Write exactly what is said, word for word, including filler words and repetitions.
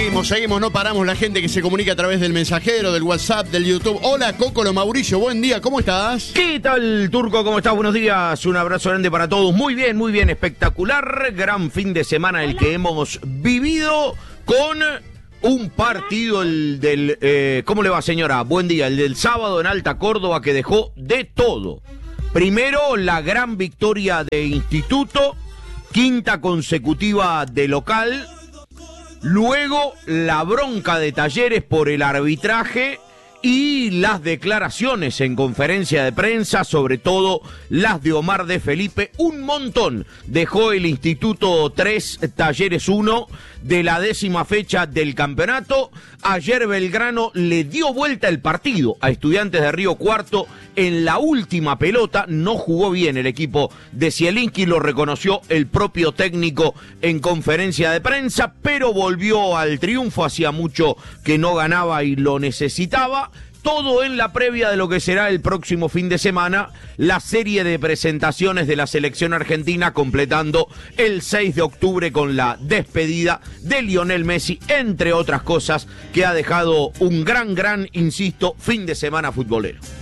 Seguimos, seguimos, no paramos. La gente que se comunica a través del mensajero, del WhatsApp, del YouTube. Hola, Cócolo Mauricio, buen día, ¿cómo estás? ¿Qué tal, Turco? ¿Cómo estás? Buenos días, un abrazo grande para todos. Muy bien, muy bien, espectacular. Gran fin de semana el que hemos vivido con un partido el del... Eh, ¿Cómo le va, señora? Buen día, el del sábado en Alta Córdoba que dejó de todo. Primero, la gran victoria de Instituto, quinta consecutiva de local. Luego, la bronca de Talleres por el arbitraje y las declaraciones en conferencia de prensa, sobre todo las de Omar de Felipe. Un montón dejó el Instituto tres, Talleres uno, de la décima fecha del campeonato. Ayer Belgrano le dio vuelta el partido a Estudiantes de Río Cuarto en la última pelota. No jugó bien el equipo de Zielinski, lo reconoció el propio técnico en conferencia de prensa, pero volvió al triunfo. Hacía mucho que no ganaba y lo necesitaba. Todo en la previa de lo que será el próximo fin de semana, la serie de presentaciones de la selección argentina, completando el seis de octubre con la despedida de Lionel Messi, entre otras cosas, que ha dejado un gran, gran, insisto, fin de semana futbolero.